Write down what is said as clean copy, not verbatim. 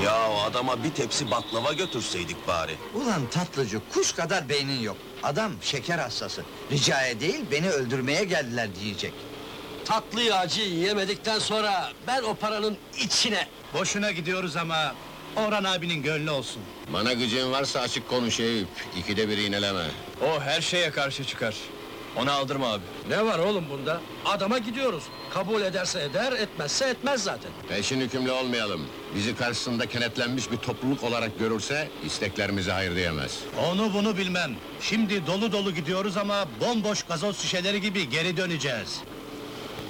Ya o adama bir tepsi baklava götürseydik bari. Ulan tatlıcı, kuş kadar beynin yok. Adam şeker hastası. Ricaya değil, beni öldürmeye geldiler diyecek. Tatlıyı acıyı yemedikten sonra ben o paranın içine... Boşuna gidiyoruz ama Orhan abinin gönlü olsun. Bana gücün varsa açık konuş Eyüp. İkide bir iğneleme. O her şeye karşı çıkar. Ona aldırma abi. Ne var oğlum bunda? Adama gidiyoruz. Kabul ederse eder, etmezse etmez zaten. Peşin hükümlü olmayalım. Bizi karşısında kenetlenmiş bir topluluk olarak görürse isteklerimize hayır diyemez. Onu bunu bilmem. Şimdi dolu dolu gidiyoruz ama bomboş gazoz şişeleri gibi geri döneceğiz.